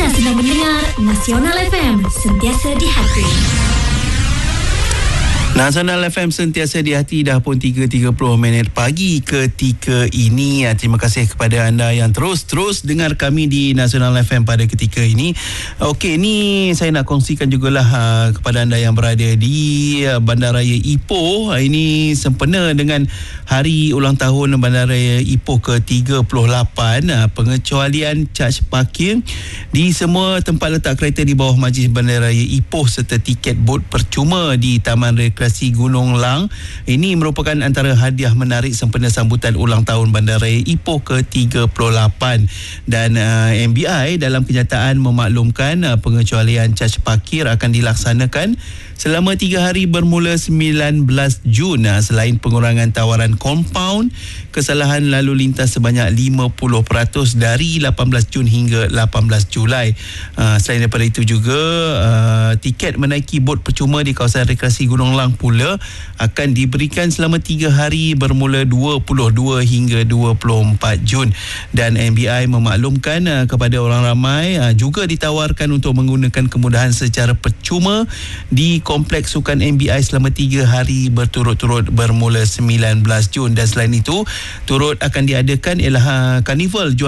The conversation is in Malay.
Anda sedang mendengar Nasional FM, sentiasa di hati. Nasional FM sentiasa di hati, dah pun 3.30 pagi ketika ini. Terima kasih kepada anda yang terus dengar kami di Nasional FM pada ketika ini. Okey, ni saya nak kongsikan jugalah kepada anda yang berada di Bandaraya Ipoh. Ini sempena dengan hari ulang tahun Bandaraya Ipoh ke-38. Pengecualian caj parkir di semua tempat letak kereta di bawah Majlis Bandaraya Ipoh serta tiket bot percuma di Taman Rekreasi Gunung Lang. Ini merupakan antara hadiah menarik sempena sambutan ulang tahun Bandaraya Ipoh ke-38. Dan MBI dalam kenyataan memaklumkan pengecualian caj parkir akan dilaksanakan selama 3 hari bermula 19 Jun. Selain pengurangan tawaran kompaun, kesalahan lalu lintas sebanyak 50% dari 18 Jun hingga 18 Julai. Selain daripada itu juga, tiket menaiki bot percuma di kawasan rekreasi Gunung Lang pula akan diberikan selama 3 hari bermula 22 hingga 24 Jun. Dan MBI memaklumkan kepada orang ramai juga ditawarkan untuk menggunakan kemudahan secara percuma di Kompleks Sukan MBI selama 3 hari berturut-turut bermula 19 Jun. Dan selain itu, turut akan diadakan ialah karnival